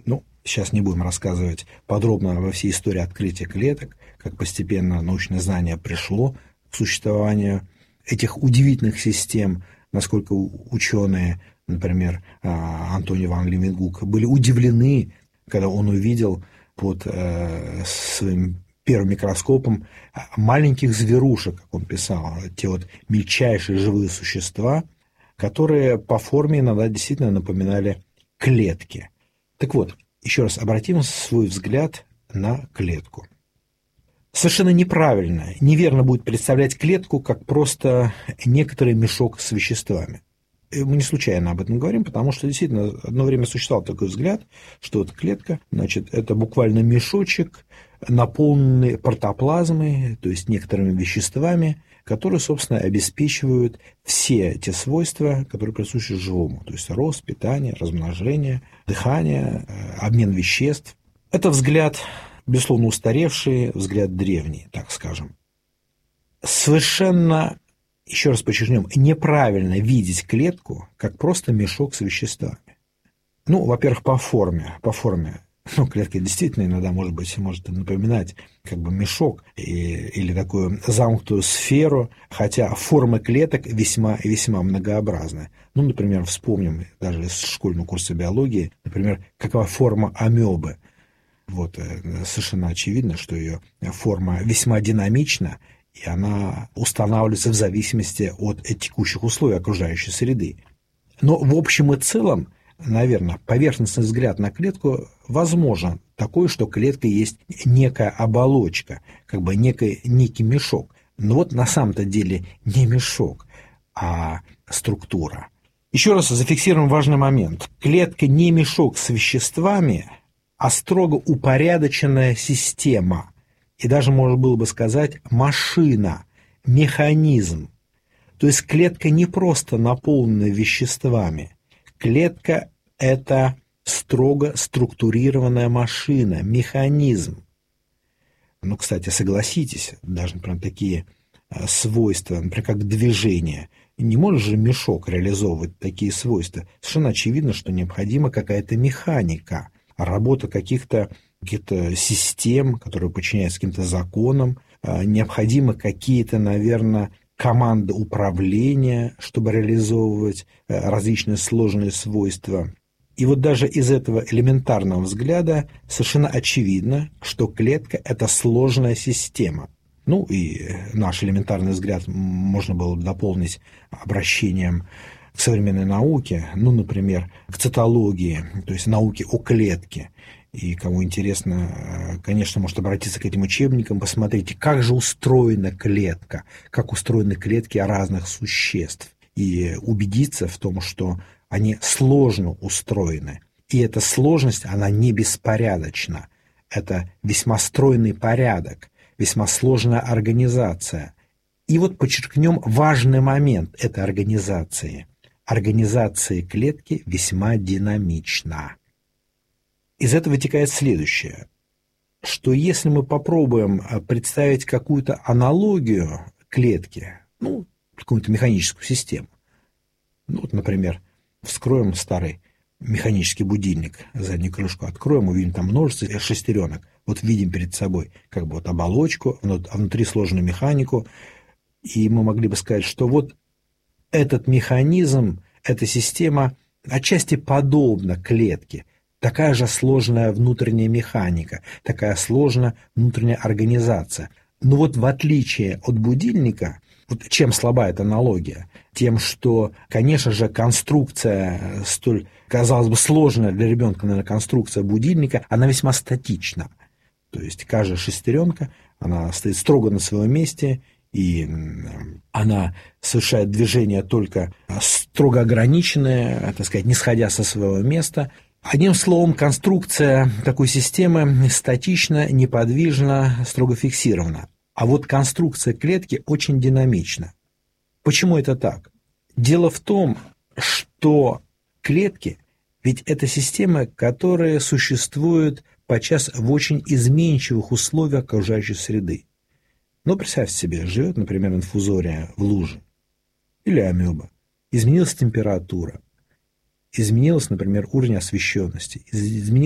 Ну, сейчас не будем рассказывать подробно обо всей истории открытия клеток, как постепенно научное знание пришло к существованию этих удивительных систем, насколько ученые, например, Антони ван Левенгук, были удивлены, когда он увидел под своим первым микроскопом маленьких зверушек, как он писал, те вот мельчайшие живые существа, которые по форме иногда действительно напоминали клетки. Так вот, еще раз обратим свой взгляд на клетку. Совершенно неправильно, неверно будет представлять клетку как просто некоторый мешок с веществами. И мы не случайно об этом говорим, потому что действительно одно время существовал такой взгляд, что вот клетка, значит, это буквально мешочек, наполненный протоплазмой, то есть некоторыми веществами, которые, собственно, обеспечивают все те свойства, которые присущи живому, то есть рост, питание, размножение, дыхание, обмен веществ. Это взгляд, безусловно, устаревший, взгляд древний, так скажем. Совершенно, еще раз подчеркнем, неправильно видеть клетку как просто мешок с веществами. Ну, во-первых, по форме. Ну, клетка действительно иногда, может напоминать как бы мешок или такую замкнутую сферу, хотя формы клеток весьма и весьма многообразны. Ну, например, вспомним даже из школьного курса биологии, например, какова форма амебы. Вот совершенно очевидно, что ее форма весьма динамична, и она устанавливается в зависимости от текущих условий окружающей среды. Но в общем и целом, наверное, поверхностный взгляд на клетку возможен такой, что клетка есть некая оболочка, как бы некий мешок. Но вот на самом-то деле не мешок, а структура. Еще раз зафиксируем важный момент. Клетка не мешок с веществами, а строго упорядоченная система. И даже можно было бы сказать машина, механизм. То есть клетка не просто наполнена веществами. Клетка – это строго структурированная машина, механизм. Ну, кстати, согласитесь, даже, например, такие свойства, например, как движение. Не может же мешок реализовывать такие свойства. Совершенно очевидно, что необходима какая-то механика, работа каких-то систем, которые подчиняются каким-то законам, необходимы какие-то, наверное, команды управления, чтобы реализовывать различные сложные свойства. И вот даже из этого элементарного взгляда совершенно очевидно, что клетка – это сложная система. Ну и наш элементарный взгляд можно было бы дополнить обращением к современной науке, ну, например, к цитологии, то есть науке о клетке. И кому интересно, конечно, может обратиться к этим учебникам, посмотрите, как же устроена клетка, как устроены клетки разных существ, и убедиться в том, что они сложно устроены. И эта сложность, она не беспорядочна. Это весьма стройный порядок, весьма сложная организация. И вот подчеркнем важный момент этой организации. Организация клетки весьма динамична. Из этого вытекает следующее, что если мы попробуем представить какую-то аналогию клетки, ну, какую-то механическую систему, ну, вот, например, вскроем старый механический будильник, заднюю крышку откроем, увидим там множество шестеренок, вот видим перед собой как бы вот оболочку, а внутри сложную механику, и мы могли бы сказать, что вот этот механизм, эта система отчасти подобна клетке, такая же сложная внутренняя механика, такая сложная внутренняя организация. Но вот в отличие от будильника, вот чем слаба эта аналогия? Тем, что, конечно же, конструкция столь, казалось бы, сложная для ребенка, наверное, конструкция будильника, она весьма статична. То есть каждая шестеренка, она стоит строго на своем месте, и она совершает движение только строго ограниченное, так сказать, не сходя со своего места. Одним словом, конструкция такой системы статична, неподвижна, строго фиксирована. А вот конструкция клетки очень динамична. Почему это так? Дело в том, что клетки, ведь это системы, которые существуют подчас в очень изменчивых условиях окружающей среды. Ну, представьте себе, живет, например, инфузория в луже или амеба. Изменилась температура, изменился, например, уровень освещенности, изменилась